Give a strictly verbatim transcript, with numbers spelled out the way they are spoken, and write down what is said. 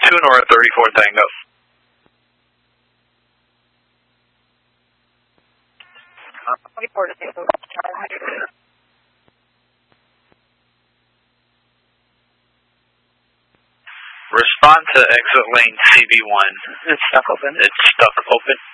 two North thirty-four Tango. twenty-four to Tango. Respond to exit lane C B one. It's stuck open. It's stuck open.